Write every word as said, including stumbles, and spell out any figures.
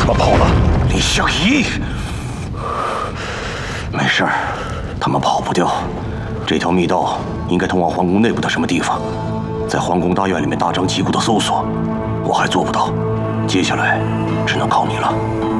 么跑了？ 李相夷，没事儿，他们跑不掉。这条密道应该通往皇宫内部的什么地方？在皇宫大院里面大张旗鼓的搜索，我还做不到。接下来只能靠你了。